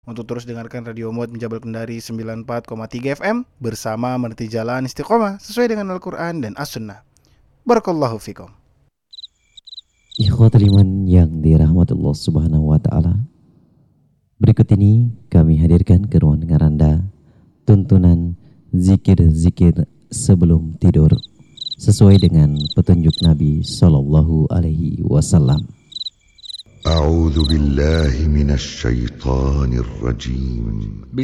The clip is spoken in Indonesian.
untuk terus dengarkan Radio Mod Menjabal Kendari 94,3 FM bersama meniti jalan istiqomah sesuai dengan Al-Quran dan As-Sunnah. Barakallahu fikum. Ikhwatul iman yang dirahmati Allah Subhanahu wa taala. Berikut ini kami hadirkan ke ruang dengar Anda tuntunan zikir-zikir sebelum tidur sesuai dengan petunjuk Nabi sallallahu alaihi wasallam. A'udzu billahi minasy syaithanir rajim.